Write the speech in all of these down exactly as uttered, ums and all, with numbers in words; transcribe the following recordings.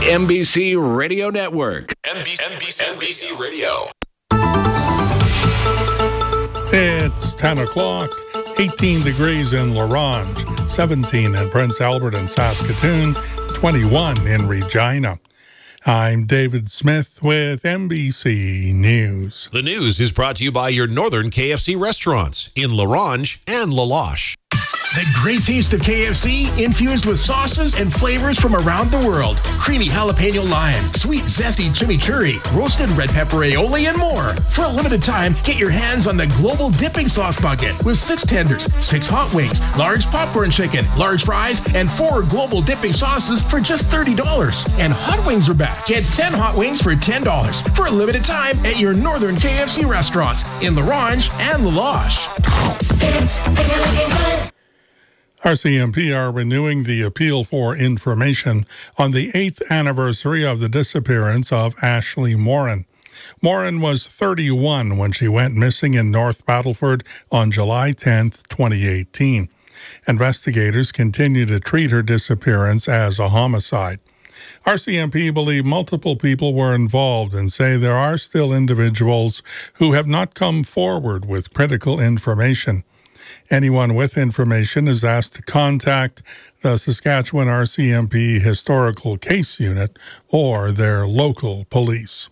N B C Radio Network. N B C, N B C, N B C Radio. It's ten o'clock, eighteen degrees in La Ronge, seventeen in Prince Albert and Saskatoon, twenty-one in Regina. I'm David Smith with N B C News. The news is brought to you by your northern K F C restaurants in La Ronge and La Loche. The great taste of K F C infused with sauces and flavors from around the world. Creamy jalapeno lime, sweet zesty chimichurri, roasted red pepper aioli, and more. For a limited time, get your hands on the global dipping sauce bucket with six tenders, six hot wings, large popcorn chicken, large fries, and four global dipping sauces for just thirty dollars. And hot wings are back. Get ten hot wings for ten dollars for a limited time at your northern K F C restaurants in La Ronge and La Loche. It's really good. R C M P are renewing the appeal for information on the eighth anniversary of the disappearance of Ashley Morin. Morin was thirty-one when she went missing in North Battleford on July tenth, twenty eighteen. Investigators continue to treat her disappearance as a homicide. R C M P believe multiple people were involved and say there are still individuals who have not come forward with critical information. Anyone with information is asked to contact the Saskatchewan R C M P Historical Case Unit or their local police.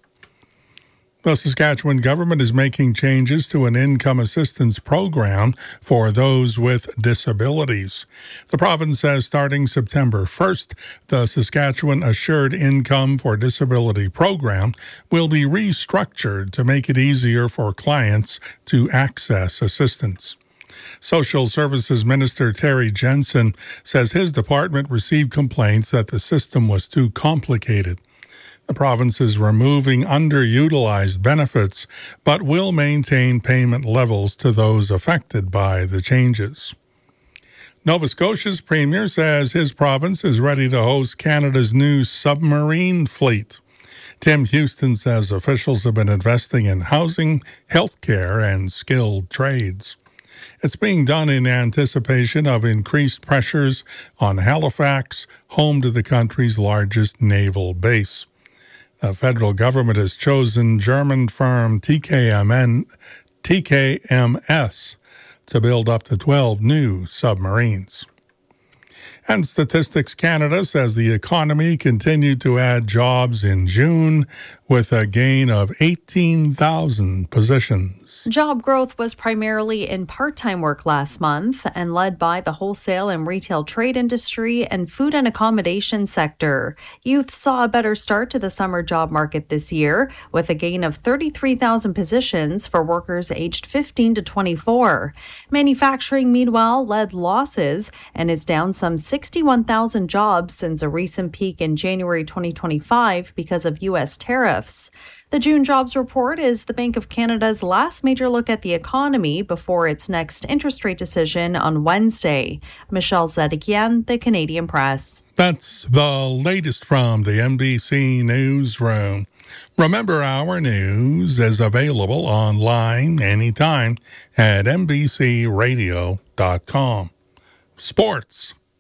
The Saskatchewan government is making changes to an income assistance program for those with disabilities. The province says starting September first, the Saskatchewan Assured Income for Disability program will be restructured to make it easier for clients to access assistance. Social Services Minister Terry Jensen says his department received complaints that the system was too complicated. The province is removing underutilized benefits, but will maintain payment levels to those affected by the changes. Nova Scotia's premier says his province is ready to host Canada's new submarine fleet. Tim Houston says officials have been investing in housing, healthcare, and skilled trades. It's being done in anticipation of increased pressures on Halifax, home to the country's largest naval base. The federal government has chosen German firm T K M N, T K M S to build up to twelve new submarines. And Statistics Canada says the economy continued to add jobs in June with a gain of eighteen thousand positions. Job growth was primarily in part-time work last month and led by the wholesale and retail trade industry and food and accommodation sector. Youth saw a better start to the summer job market this year with a gain of thirty-three thousand positions for workers aged fifteen to twenty-four. Manufacturing, meanwhile, led losses and is down some sixty-one thousand jobs since a recent peak in January twenty twenty-five because of U S tariffs. The June jobs report is the Bank of Canada's last major look at the economy before its next interest rate decision on Wednesday. Michelle Zedekian, The Canadian Press. That's the latest from the N B C Newsroom. Remember, our news is available online anytime at N B C radio dot com. Sports.